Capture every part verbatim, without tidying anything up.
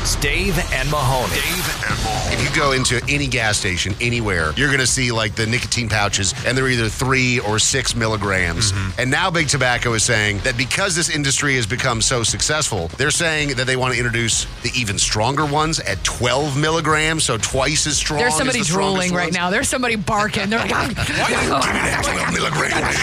It's Dave and Mahoney. Dave and Mahoney. If you go into any gas station anywhere, you're going to see like the nicotine pouches, and they're either three or six milligrams. Mm-hmm. And now Big Tobacco is saying that because this industry has become so successful, they're saying that they want to introduce the even stronger ones at twelve milligrams, so twice as strong. There's somebody as the drooling right ones. now. There's somebody barking. They're like, twelve milligrams.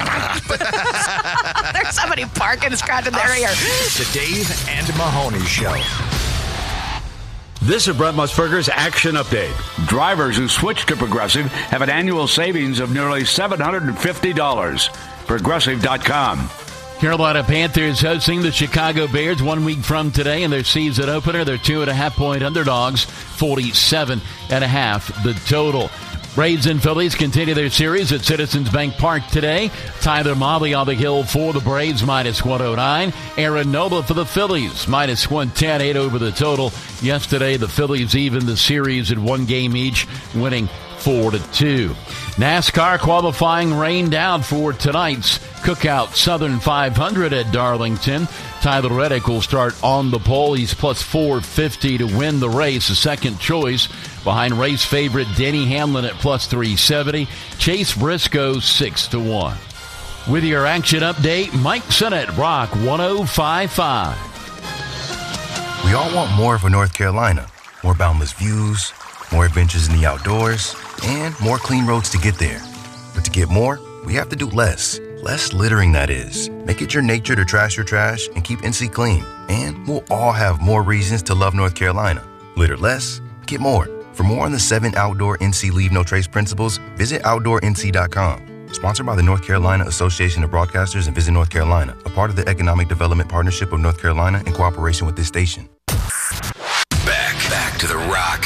There's somebody barking, scratching their ear. The Dave and Mahoney Show. This is Brent Musburger's Action Update. Drivers who switch to Progressive have an annual savings of nearly seven hundred fifty dollars. Progressive dot com. Carolina Panthers hosting the Chicago Bears one week from today in their season opener. They're two and a half point underdogs, forty-seven and a half the total. Braves and Phillies continue their series at Citizens Bank Park today. Tyler Mahle on the hill for the Braves, minus one oh nine. Aaron Nola for the Phillies, minus one ten, eight over the total. Yesterday, the Phillies evened the series at one game each, winning four to two. NASCAR qualifying rained out for tonight's Cookout Southern five hundred at Darlington. Tyler Reddick will start on the pole. He's plus four fifty to win the race, a second choice behind race favorite Denny Hamlin at plus three seventy. Chase Briscoe six to one. With your action update, Mike Sennett, Rock one oh five point five. We all want more for North Carolina. More boundless views, more adventures in the outdoors, and more clean roads to get there. But to get more, we have to do less. Less littering, that is. Make it your nature to trash your trash and keep N C clean. And we'll all have more reasons to love North Carolina. Litter less, get more. For more on the seven outdoor N C Leave No Trace principles, visit outdoor N C dot com. Sponsored by the North Carolina Association of Broadcasters and Visit North Carolina, a part of the Economic Development Partnership of North Carolina in cooperation with this station. Back, back to the Rock.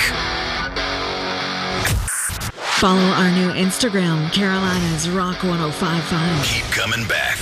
Follow our new Instagram, Carolina's Rock one oh five point five. Keep coming back.